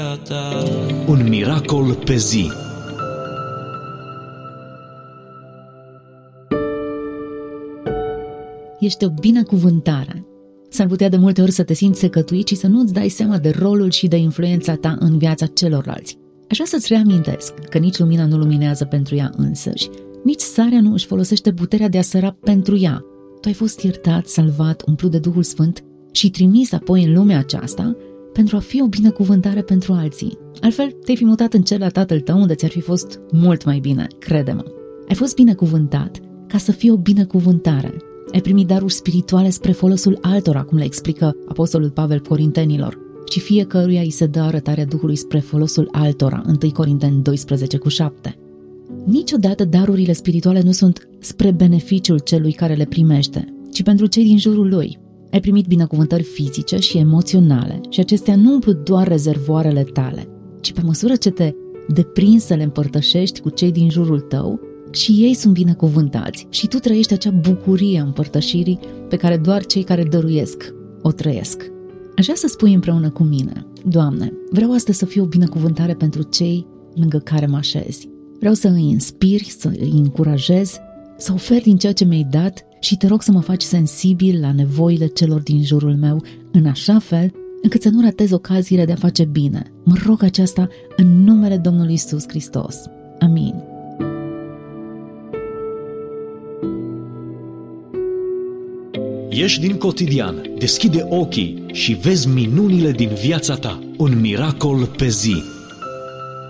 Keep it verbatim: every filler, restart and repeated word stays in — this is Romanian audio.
Un miracol pe zi. Ești o binecuvântare. S-ar putea de multe ori să te simți secătuit și să nu-ți dai seama de rolul și de influența ta în viața celorlalți. Aș vrea să-ți reamintesc că nici lumina nu luminează pentru ea însăși, nici sarea nu își folosește puterea de a săra pentru ea. Tu ai fost iertat, salvat, umplut de Duhul Sfânt și trimis apoi în lumea aceasta pentru a fi o binecuvântare pentru alții. Altfel, te-ai fi mutat în cel la tatăl tău unde ți-ar fi fost mult mai bine, crede-mă. Ai fost binecuvântat ca să fii o binecuvântare. Ai primit daruri spirituale spre folosul altora, cum le explică Apostolul Pavel Corintenilor, și fiecăruia îi se dă arătarea Duhului spre folosul altora, întâi Corinteni doisprezece cu șapte. Niciodată darurile spirituale nu sunt spre beneficiul celui care le primește, ci pentru cei din jurul lui. Ai primit binecuvântări fizice și emoționale și acestea nu umplu doar rezervoarele tale, ci pe măsură ce te deprinzi să le împărtășești cu cei din jurul tău, și ei sunt binecuvântați și tu trăiești acea bucurie a împărtășirii pe care doar cei care dăruiesc o trăiesc. Aș vrea să spui împreună cu mine: Doamne, vreau astăzi să fiu o binecuvântare pentru cei lângă care mă așezi. Vreau să îi inspiri, să îi încurajez, să ofer din ceea ce mi-ai dat și te rog să mă faci sensibil la nevoile celor din jurul meu, în așa fel încât să nu ratez ocaziile de a face bine. Mă rog aceasta în numele Domnului Iisus Hristos. Amin. Ieși din cotidian, deschide ochii și vezi minunile din viața ta. Un miracol pe zi.